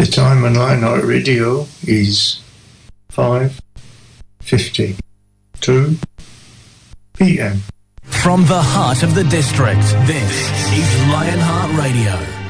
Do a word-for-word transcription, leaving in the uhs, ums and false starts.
The time on Lionheart Radio is five fifty-two p m. From the heart of the district, this is Lionheart Radio.